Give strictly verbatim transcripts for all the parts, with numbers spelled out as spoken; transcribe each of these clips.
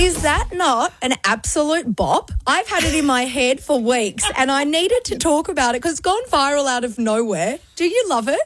Is that not an absolute bop? I've had it in my head for weeks and I needed to talk about it because it's gone viral out of nowhere. Do you love it?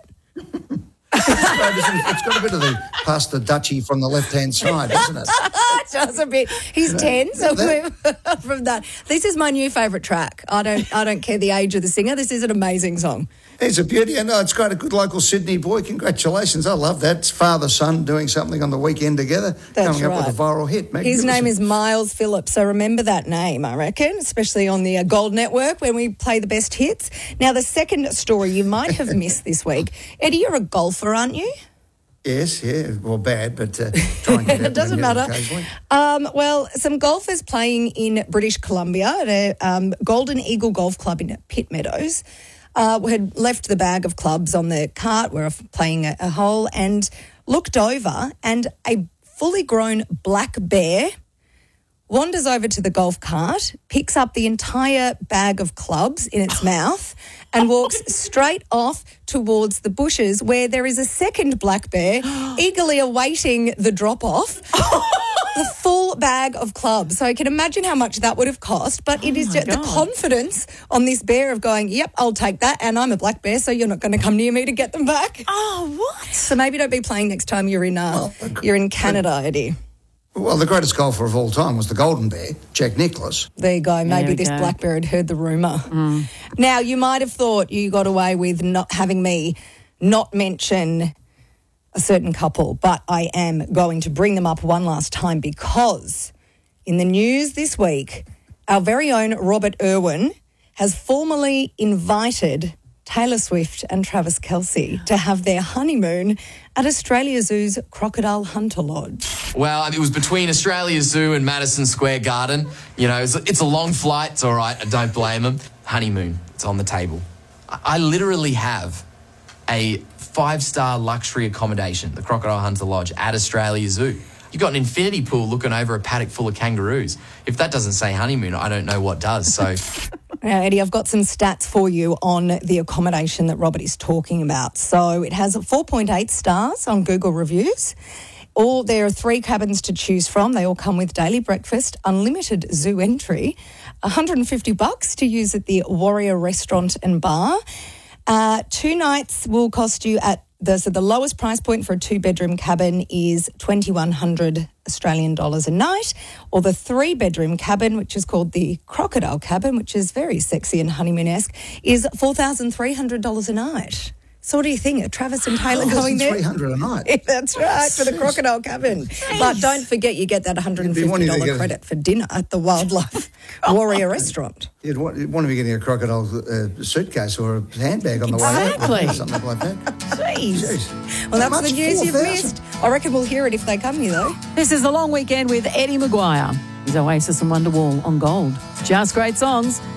It's got a bit of the pasta duchy from the left-hand side, doesn't it? Just a bit. He's You know, ten, so that- we're from that. This is my new favourite track. I don't I don't care the age of the singer. This is an amazing song. It's a beauty. I know it's got a good local Sydney boy. Congratulations. I love that. It's father-son doing something on the weekend together. That's coming right. up with a viral hit. His name is Miles Phillips, so remember that name, I reckon, especially on the uh, Gold Network when we play the best hits. Now, the second story you might have missed this week. Eddie, you're a golfer, aren't you? Yes, yeah. Well, bad, but uh, try and get out It doesn't there matter. occasionally. Um, well, some golfers playing in British Columbia at a um, Golden Eagle Golf Club in Pitt Meadows uh, had left the bag of clubs on the cart where playing a, a hole and looked over, and a fully grown black bear wanders over to the golf cart, picks up the entire bag of clubs in its mouth and walks straight off towards the bushes where there is a second black bear eagerly awaiting the drop-off. The full bag of clubs. So I can imagine how much that would have cost, but it Oh is my just the God. confidence on this bear of going, yep, I'll take that, and I'm a black bear, so you're not going to come near me to get them back. Oh, what? So maybe don't be playing next time you're in uh, Well, you're in Canada, Eddie. Well, the greatest golfer of all time was the Golden Bear, Jack Nicklaus. There you go. Maybe we this go. black bear had heard the rumour. Now, you might have thought you got away with not having me not mention a certain couple, but I am going to bring them up one last time because in the news this week, our very own Robert Irwin has formally invited Taylor Swift and Travis Kelce to have their honeymoon at Australia Zoo's Crocodile Hunter Lodge. Well, I mean, it was between Australia Zoo and Madison Square Garden. You know, it's, it's a long flight. It's all right. I don't blame them. Honeymoon. It's on the table. I, I literally have a five-star luxury accommodation, the Crocodile Hunter Lodge at Australia Zoo. You've got an infinity pool looking over a paddock full of kangaroos. If that doesn't say honeymoon, I don't know what does. So... Now, Eddie, I've got some stats for you on the accommodation that Robert is talking about. So it has four point eight stars on Google Reviews. All there are three cabins to choose from. They all come with daily breakfast, unlimited zoo entry, one hundred fifty bucks to use at the Warrior Restaurant and Bar. Uh, two nights will cost you at the so the lowest price point for a two-bedroom cabin is twenty-one hundred Australian dollars a night, or the three-bedroom cabin, which is called the Crocodile Cabin, which is very sexy and honeymoon-esque, is four thousand three hundred dollars a night. So what do you think? Are Travis and Taylor going there? three hundred a night. That's right, for the Jeez. Crocodile Cabin. But don't forget you get that one hundred fifty wanting to dollars get a- credit for dinner at the Wildlife Warrior Restaurant. You'd want, you'd want to be getting a crocodile uh, suitcase or a handbag on the way out. Exactly. Or something like that. Jeez. Jeez. Well, How that's the much? news you've four thousand? missed. I reckon we'll hear it if they come here, though. This is The Long Weekend with Eddie Maguire. He's Oasis and Wonderwall on Gold. Just great songs.